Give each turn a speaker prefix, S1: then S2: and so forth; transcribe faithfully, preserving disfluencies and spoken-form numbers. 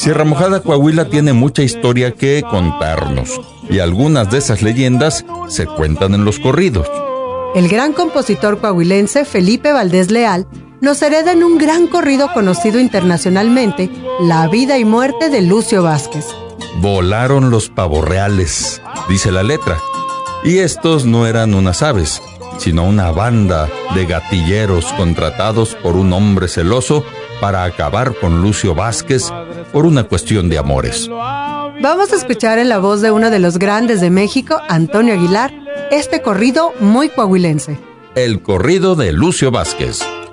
S1: Sierra Mojada, Coahuila tiene mucha historia que contarnos, y algunas de esas leyendas se cuentan en los corridos.
S2: El gran compositor coahuilense Felipe Valdés Leal nos hereda en un gran corrido conocido internacionalmente, La vida y muerte de Lucio Vázquez.
S1: Volaron los pavorreales, dice la letra, y estos no eran unas aves, sino una banda de gatilleros contratados por un hombre celoso para acabar con Lucio Vázquez por una cuestión de amores.
S2: Vamos a escuchar en la voz de uno de los grandes de México, Antonio Aguilar, este corrido muy coahuilense.
S1: El corrido de Lucio Vázquez.